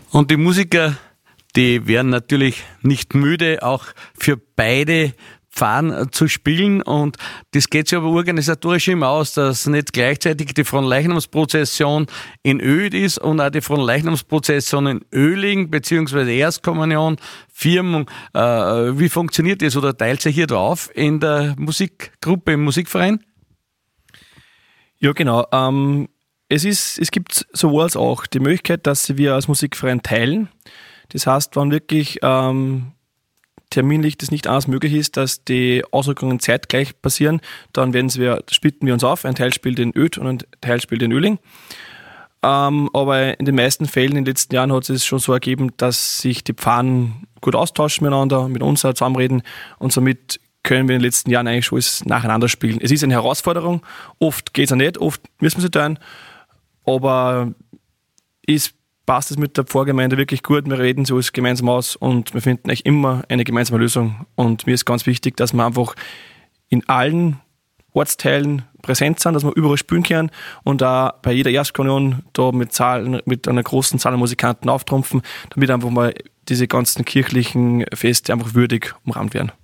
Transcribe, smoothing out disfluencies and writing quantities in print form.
Und die Musiker, die werden natürlich nicht müde, auch für beide Pfarren zu spielen, und das geht sich aber organisatorisch immer aus, dass nicht gleichzeitig die Fronleichnamsprozession in Oeed ist und auch die Fronleichnamsprozession in Oehling beziehungsweise Erstkommunion, Firmung. Wie funktioniert das, oder teilt sich hier da auf in der Musikgruppe, im Musikverein? Ja, genau. Es gibt sowohl als auch die Möglichkeit, dass wir als Musikverein teilen. Das heißt, wenn wirklich terminlich das nicht anders möglich ist, dass die Ausrückungen zeitgleich passieren, dann splitten wir uns auf. Ein Teil spielt in Oeed und ein Teil spielt in Oehling. Aber in den meisten Fällen in den letzten Jahren hat es schon so ergeben, dass sich die Pfarren gut austauschen miteinander, mit uns zusammenreden, und somit können wir in den letzten Jahren eigentlich schon alles nacheinander spielen. Es ist eine Herausforderung, oft geht es auch nicht, oft müssen wir sie tun, aber passt es mit der Pfarrgemeinde wirklich gut. Wir reden so alles gemeinsam aus und wir finden eigentlich immer eine gemeinsame Lösung. Und mir ist ganz wichtig, dass wir einfach in allen Ortsteilen präsent sind, dass wir überall spielen können und auch bei jeder Erstkommunion da mit einer großen Zahl an Musikanten auftrumpfen, damit einfach mal diese ganzen kirchlichen Feste einfach würdig umrahmt werden.